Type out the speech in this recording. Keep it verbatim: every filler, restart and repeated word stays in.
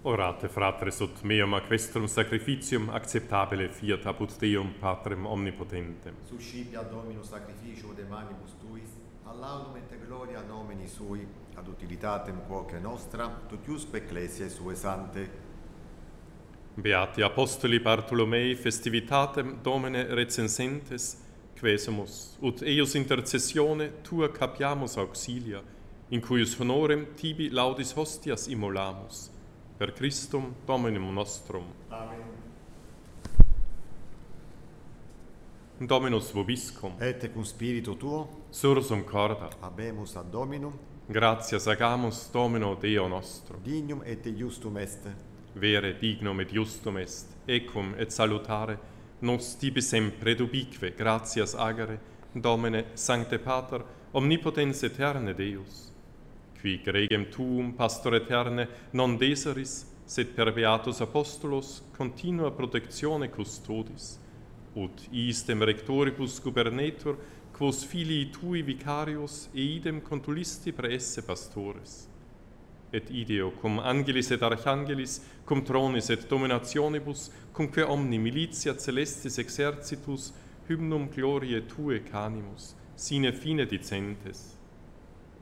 Orate, fratres, ut meum aquestrum sacrificium acceptabile fiat apud Deum Patrem omnipotentem. Suscipia Dominus sacrificium de manibus tuis, ad laudum et gloria nomini sui, ad utilitatem quoque nostra, tutiusque ecclesiae sue sante. Beati Apostoli Bartolomei festivitatem Domine recensentes, quesumus, ut eius intercessione tua capiamus auxilia, in cuius honorem tibi laudis hostias immolamus, per Christum Dominum nostrum. Amen. Dominus vobiscum, Et cum spiritu tuo, sursum corda, habemus ad Dominum, gratias agamus Domino Deo nostro, dignum et justum est, vere dignum et justum est, ecum et salutare, nos tibi sempre ubique gratias agere, Domine Sancte Pater, omnipotens eterne Deus, qui gregem tuum, pastor eterne, non deseris, sed per beatus apostolos continua protectione custodis, ut istem rectoribus gubernetur, quos filii tui vicarios eidem contulisti praesse pastores. Et ideo cum angelis et archangelis, cum tronis et dominationibus, cumque omni militia celestis exercitus, hymnum gloriae tue canimus, sine fine dicentes.